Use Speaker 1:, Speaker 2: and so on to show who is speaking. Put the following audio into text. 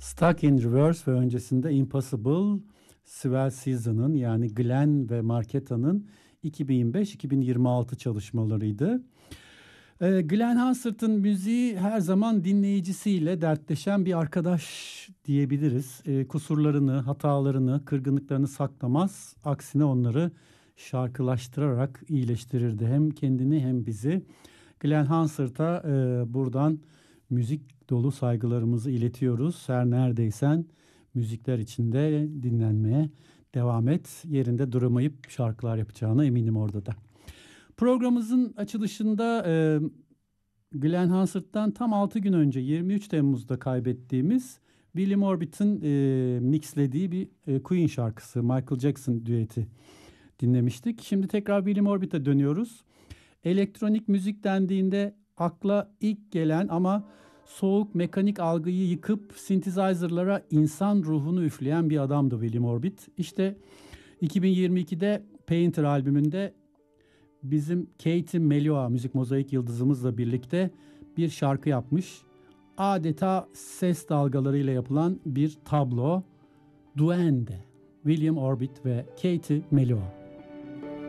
Speaker 1: Stuck in Reverse ve öncesinde Impossible, Swell Season'ın yani Glenn ve Marketa'nın 2025-2026 çalışmalarıydı. Glenn Hansard'ın müziği her zaman dinleyicisiyle dertleşen bir arkadaş diyebiliriz. Kusurlarını, hatalarını, kırgınlıklarını saklamaz. Aksine onları şarkılaştırarak iyileştirirdi. Hem kendini hem bizi. Glenn Hansard'a buradan müzik dolu saygılarımızı iletiyoruz. Her neredeysen müzikler içinde dinlenmeye devam et. Yerinde duramayıp şarkılar yapacağına eminim orada da. Programımızın açılışında Glenn Hansard'dan tam 6 gün önce 23 Temmuz'da kaybettiğimiz William Orbit'in mixlediği bir Queen şarkısı, Michael Jackson düeti dinlemiştik. Şimdi tekrar William Orbit'e dönüyoruz. Elektronik müzik dendiğinde akla ilk gelen ama soğuk mekanik algıyı yıkıp synthesizer'lara insan ruhunu üfleyen bir adamdı William Orbit. İşte 2022'de Painter albümünde bizim Katie Melua, müzik mozaik yıldızımızla birlikte bir şarkı yapmış. Adeta ses dalgalarıyla yapılan bir tablo. Duende. William Orbit ve Katie Melua.